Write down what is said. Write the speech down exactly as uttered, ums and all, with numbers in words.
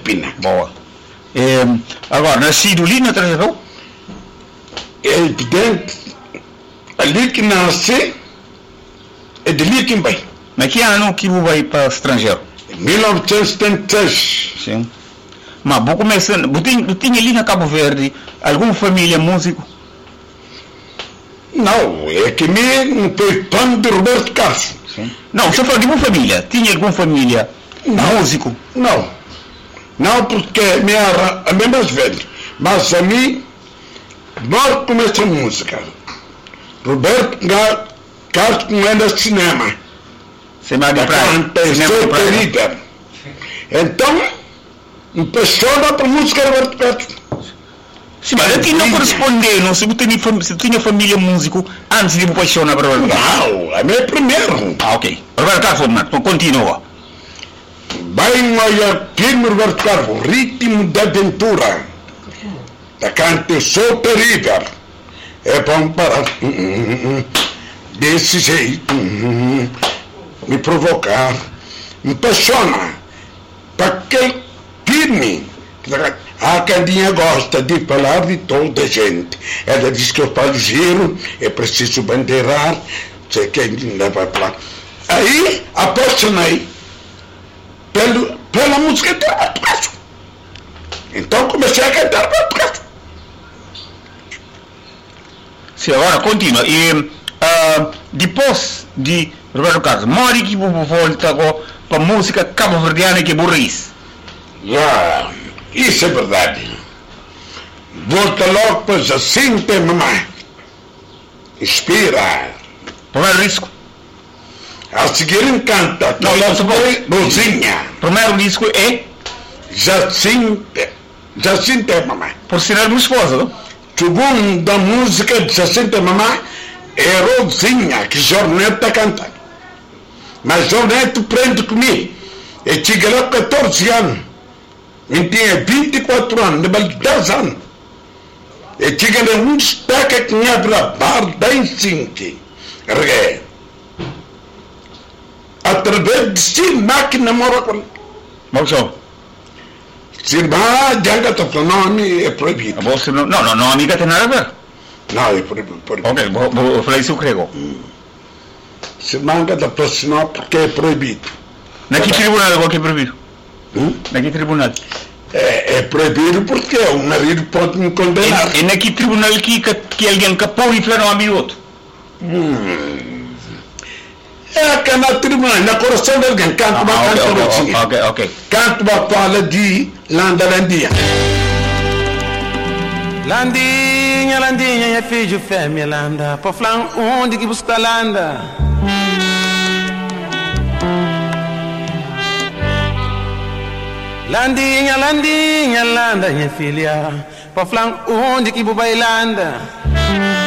Filipina. Boa. É, agora, nascido ali na Trajadão? É evidente, ali que nasce, é dali que vai. Mas que ano que você vai para o estrangeiro? Em mil novecentos e setenta e seis. Sim. Mas vou começando, você tinha, tinha ali na Cabo Verde alguma família músico? Não, é que me não foi fã de Roberto Carlos. Sim. Não, você falou de uma família. Tinha alguma família não, músico? Não. Não, porque a minha, a minha mais velha. Mas a mim, nós começamos a música. Roberto Carlos não era cinema. Cinema de praia. praia. Então, começou a para a música Roberto Carlos. Sim, mas aqui não correspondendo, se você tinha família músico antes de me apaixonar por Roberto Carlos. Não, é meu primeiro. Ah, ok. Roberto Carlos, então continua. Vai olhar filme Roberto Carlos, Ritmo da Aventura. Da cante Sou Terrível. É bom para desse jeito me provocar, me apaixona. Para aquele filme. A Candinha gosta de falar de toda a gente. Ela diz que eu falo giro, é preciso bandeirar, sei que ainda vai falar. Aí, apaixonei pelo, pela música de Roberto Carlos. Então comecei a cantar Roberto Carlos. Sim, agora continua. E uh, depois de Roberto Carlos, mora que volta para a música cabo-verdiana que burris. Já. Isso é verdade. Volta logo para Jacinta Mamãe. Inspira. Primeiro disco. A seguir encanta. Não, não, foi Rosinha. Primeiro disco é Jacinta. Jacinta Mamãe. Por sinal de uma esposa, não? Segunda música de Jacinta Mamãe é Rosinha, que Jornete está cantando. Mas Jornete prende comigo. Eu tinha lá catorze anos. Eu tinha vinte e quatro anos, dez anos. Eu tinha um destaque que tinha para bar da Helsinki. Reguei. Através de si máquina mora com. Mas só. Se má, já está falando, nome é proibido. Você não, não, não, amiga tem nada a ver. Não, é proibido. Ok, vou, vou falar isso grego. Se manga da próxima porque é proibido. Na que tribunal é que é proibido? Hum? Na que tribunal? É, é proibido porque o marido pode me condenar. E, e na que tribunal que, que alguém capou e falou nome do outro? Hum. É que na tribunal, na coração de alguém, canto uma ah, canto ok, ok, ok. Canto uma fala de Landa Landinha. Landinha, Landinha, é filho fêmea, Landa. Por flan, onde que busca Landa? Landinha, Landinha, Landa, minha filha. Por flan, onde que bubai Landa?